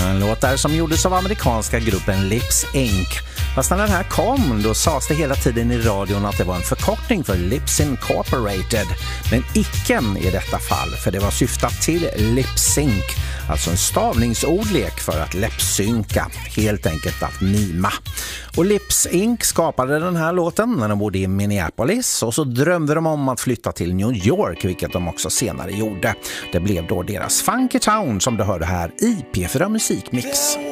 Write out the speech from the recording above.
En låt där som gjordes av amerikanska gruppen Lips Inc. Fast när den här kom, då sades det hela tiden i radion att det var en förkortning för Lips Incorporated. Men icke i detta fall, för det var syftat till lip sync. Alltså en stavningsordlek för att läppsynka, helt enkelt att mima. Och Lips Inc. skapade den här låten när de bodde i Minneapolis, och så drömde de om att flytta till New York, vilket de också senare gjorde. Det blev då deras Funky Town som du hörde här i P4 Musikmix.